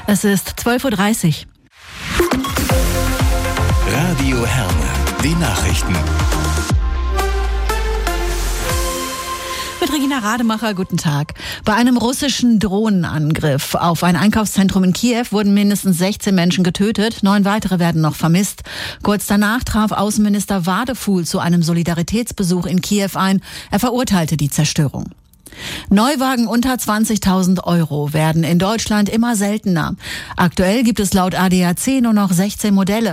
Es ist 12:30 Uhr. Radio Herne, die Nachrichten. Mit Regina Rademacher, guten Tag. Bei einem russischen Drohnenangriff auf ein Einkaufszentrum in Kiew wurden mindestens 16 Menschen getötet, 9 weitere werden noch vermisst. Kurz danach traf Außenminister Wadefuhl zu einem Solidaritätsbesuch in Kiew ein. Er verurteilte die Zerstörung. Neuwagen unter 20.000 Euro werden in Deutschland immer seltener. Aktuell gibt es laut ADAC nur noch 16 Modelle.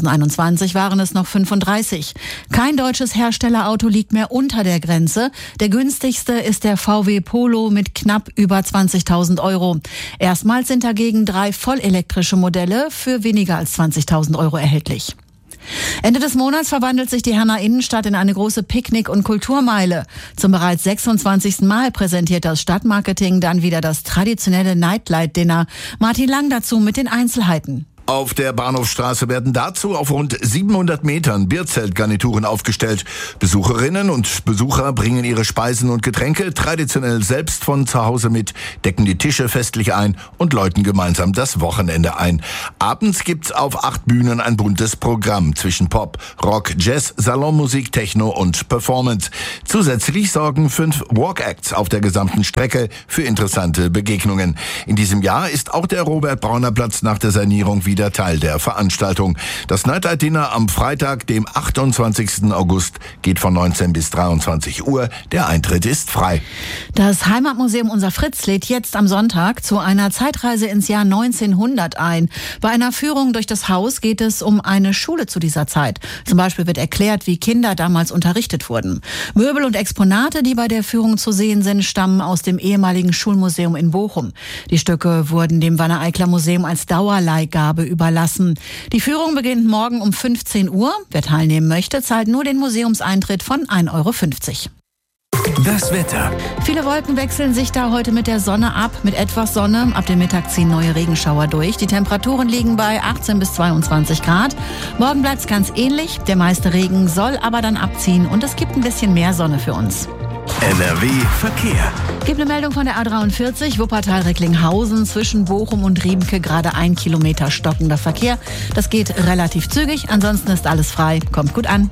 2021 waren es noch 35. Kein deutsches Herstellerauto liegt mehr unter der Grenze. Der günstigste ist der VW Polo mit knapp über 20.000 Euro. Erstmals sind dagegen 3 vollelektrische Modelle für weniger als 20.000 Euro erhältlich. Ende des Monats verwandelt sich die Herner Innenstadt in eine große Picknick- und Kulturmeile. Zum bereits 26. Mal präsentiert das Stadtmarketing dann wieder das traditionelle Nightlight-Dinner. Martin Lang dazu mit den Einzelheiten. Auf der Bahnhofstraße werden dazu auf rund 700 Metern Bierzeltgarnituren aufgestellt. Besucherinnen und Besucher bringen ihre Speisen und Getränke traditionell selbst von zu Hause mit, decken die Tische festlich ein und läuten gemeinsam das Wochenende ein. Abends gibt's auf 8 Bühnen ein buntes Programm zwischen Pop, Rock, Jazz, Salonmusik, Techno und Performance. Zusätzlich sorgen 5 Walkacts auf der gesamten Strecke für interessante Begegnungen. In diesem Jahr ist auch der Robert-Brauner-Platz nach der Sanierung wieder Teil der Veranstaltung. Das Nightlight Dinner am Freitag, dem 28. August, geht von 19 bis 23 Uhr. Der Eintritt ist frei. Das Heimatmuseum Unser Fritz lädt jetzt am Sonntag zu einer Zeitreise ins Jahr 1900 ein. Bei einer Führung durch das Haus geht es um eine Schule zu dieser Zeit. Zum Beispiel wird erklärt, wie Kinder damals unterrichtet wurden. Möbel und Exponate, die bei der Führung zu sehen sind, stammen aus dem ehemaligen Schulmuseum in Bochum. Die Stücke wurden dem Wanne-Eicler-Museum als Dauerleihgabe überlassen. Die Führung beginnt morgen um 15 Uhr. Wer teilnehmen möchte, zahlt nur den Museumseintritt von 1,50 €. Das Wetter. Viele Wolken wechseln sich da heute mit der Sonne ab. Mit etwas Sonne. Ab dem Mittag ziehen neue Regenschauer durch. Die Temperaturen liegen bei 18 bis 22 Grad. Morgen bleibt es ganz ähnlich. Der meiste Regen soll aber dann abziehen und es gibt ein bisschen mehr Sonne für uns. NRW Verkehr. Gibt eine Meldung von der A43, Wuppertal-Recklinghausen, zwischen Bochum und Riemke gerade 1 Kilometer stockender Verkehr. Das geht relativ zügig, ansonsten ist alles frei. Kommt gut an.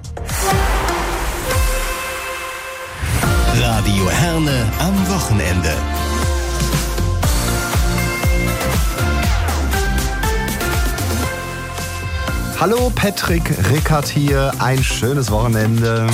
Radio Herne am Wochenende. Hallo, Patrick Rickert hier. Ein schönes Wochenende.